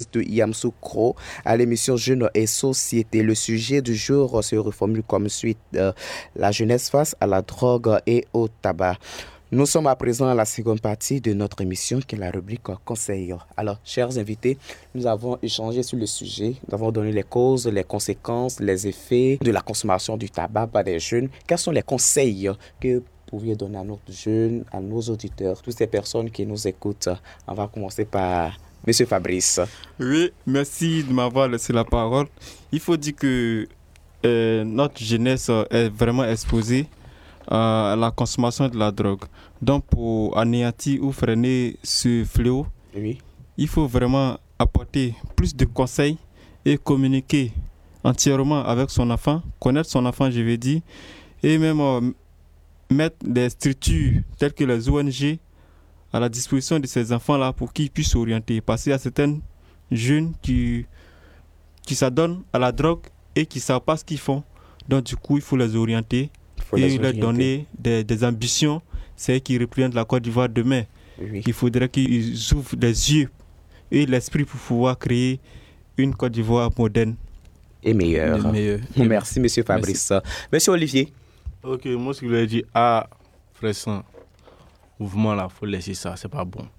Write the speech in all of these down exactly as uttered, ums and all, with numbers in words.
journaliste Yamsoukro à l'émission Jeunes et Société. Le sujet du jour se reformule comme suite euh, la jeunesse face à la drogue et au tabac. Nous sommes à présent à la seconde partie de notre émission qui est la rubrique Conseil. Alors, chers invités, nous avons échangé sur le sujet. Nous avons donné les causes, les conséquences, les effets de la consommation du tabac par les jeunes. Quels sont les conseils que vous pouviez donner à nos jeunes, à nos auditeurs, toutes ces personnes qui nous écoutent? On va commencer par Monsieur Fabrice. Oui, merci de m'avoir laissé la parole. Il faut dire que euh, notre jeunesse est vraiment exposée à la consommation de la drogue. Donc, pour anéantir ou freiner ce fléau, oui. il faut vraiment apporter plus de conseils et communiquer entièrement avec son enfant, connaître son enfant, je vais dire, et même euh, mettre des structures telles que les O N G à la disposition de ces enfants-là pour qu'ils puissent s'orienter. Parce qu'il y a certains jeunes qui, qui s'adonnent à la drogue et qui ne savent pas ce qu'ils font. Donc, du coup, il faut les orienter. Et leur donner des, des ambitions, c'est qu'ils représentent la Côte d'Ivoire demain. Oui. Il faudrait qu'ils ouvrent les yeux et l'esprit pour pouvoir créer une Côte d'Ivoire moderne. Et meilleure. meilleure. Merci, Monsieur Fabrice. Merci. Monsieur Olivier. Ok, moi, ce que je voulais dire, ah, frère, mouvement là, il faut laisser ça, c'est pas bon.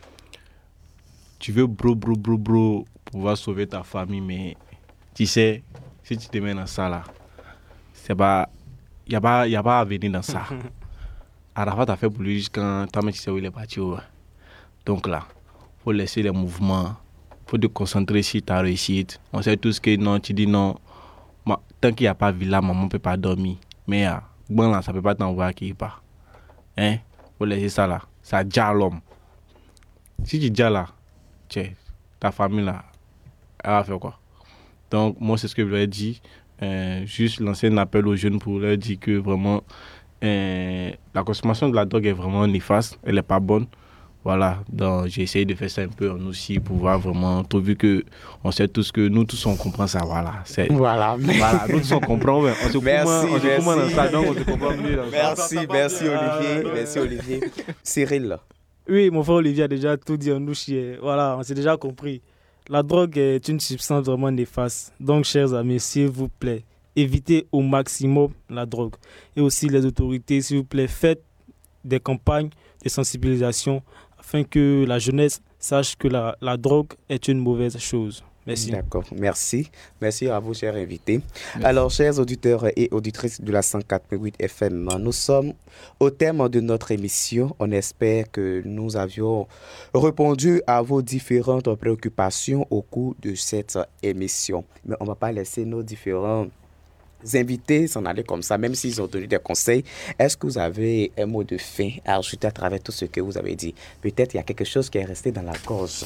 Tu veux bro, bro, bro, bro, pour pouvoir sauver ta famille, mais tu sais, si tu te mets dans ça là, c'est pas. Il n'y a pas y a pas à venir dans ça. Arafat a fait pour lui quand toi-même tu sais où il est parti. Donc là, il faut laisser les mouvements, il faut te concentrer sur ta réussite. On sait tous que non, tu dis non, ma, tant qu'il n'y a pas villa, maman ne peut pas dormir. Mais ah, bon là, ça ne peut pas t'envoyer quelque part. Hein? Il faut laisser ça là. Ça déjà l'homme. Si tu dis là, tiens, ta famille là, elle va faire quoi? Donc moi, c'est ce que je lui ai dit. Euh, juste lancer un appel aux jeunes pour leur dire que vraiment euh, la consommation de la drogue est vraiment néfaste, elle n'est pas bonne. Voilà, donc j'ai essayé de faire ça un peu en aussi pour voir vraiment, vu que on sait tous que nous tous on comprend ça, voilà. C'est, voilà, mais... voilà, nous tous on comprend, ouais. On se merci, comprend, on se comprend dans ça, donc on se comprend mieux dans merci, ça. Merci, merci Olivier, merci Olivier. Cyril. Oui, mon frère Olivier a déjà tout dit en nous chier. Voilà, on s'est déjà compris. La drogue est une substance vraiment néfaste. Donc, chers amis, s'il vous plaît, évitez au maximum la drogue. Et aussi les autorités, s'il vous plaît, faites des campagnes de sensibilisation afin que la jeunesse sache que la, la drogue est une mauvaise chose. Merci. D'accord, merci. Merci à vous, chers invités. Merci. Alors, chers auditeurs et auditrices de la cent quatre virgule huit F M, nous sommes au terme de notre émission. On espère que nous avions répondu à vos différentes préoccupations au cours de cette émission. Mais on ne va pas laisser nos différents invités s'en aller comme ça, même s'ils ont donné des conseils. Est-ce que vous avez un mot de fin à ajouter à travers tout ce que vous avez dit? Peut-être il y a quelque chose qui est resté dans la gorge.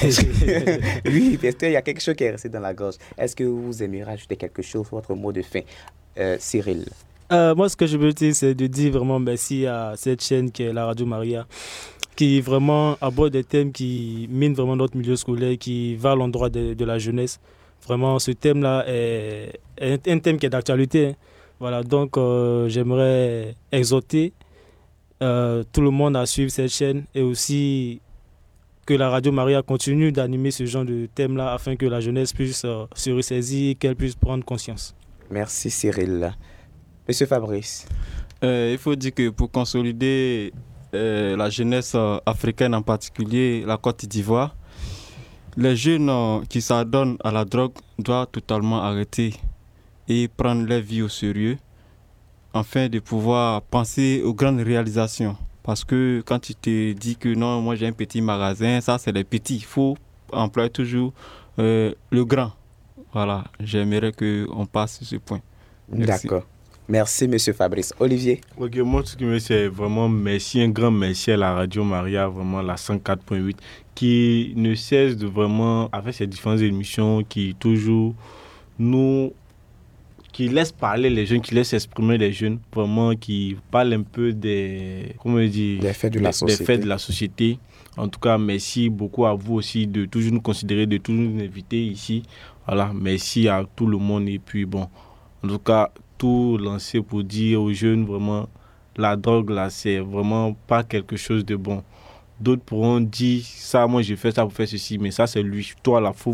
Oui, peut-être il y a quelque chose qui est resté dans la gorge. Est-ce que vous aimeriez ajouter quelque chose, votre mot de fin, euh, Cyril? euh, Moi, ce que je veux dire, c'est de dire vraiment merci à cette chaîne qui est la Radio Maria, qui vraiment aborde des thèmes qui minent vraiment notre milieu scolaire, qui va à l'endroit de, de la jeunesse. Vraiment, ce thème-là est, est un thème qui est d'actualité. Hein. Voilà, donc euh, j'aimerais exhorter euh, tout le monde à suivre cette chaîne et aussi que la Radio Maria continue d'animer ce genre de thème-là afin que la jeunesse puisse euh, se ressaisir et qu'elle puisse prendre conscience. Merci Cyril. Monsieur Fabrice. Euh, il faut dire que pour consolider euh, la jeunesse euh, africaine, en particulier la Côte d'Ivoire, les jeunes euh, qui s'adonnent à la drogue doivent totalement arrêter et prendre leur vie au sérieux afin de pouvoir penser aux grandes réalisations. Parce que quand tu te dis que non, moi j'ai un petit magasin, ça c'est les petits. Il faut employer toujours euh, le grand. Voilà, j'aimerais qu'on passe sur ce point. Merci. D'accord. Merci, Monsieur Fabrice. Olivier. Ok, moi, ce qui me dit, c'est vraiment merci, un grand merci à la Radio Maria, vraiment la cent quatre virgule huit, qui ne cesse de vraiment, avec ses différentes émissions, qui toujours nous, qui laisse parler les jeunes, qui laisse exprimer les jeunes, vraiment, qui parle un peu des, comment dire, des faits de la société. Des faits de la société. En tout cas, merci beaucoup à vous aussi de toujours nous considérer, de toujours nous inviter ici. Voilà, merci à tout le monde. Et puis, bon, en tout cas, tout lancer pour dire aux jeunes, vraiment, la drogue, là, c'est vraiment pas quelque chose de bon. D'autres pourront dire, ça, moi, je fais ça pour faire ceci, mais ça, c'est lui. Toi, là, faut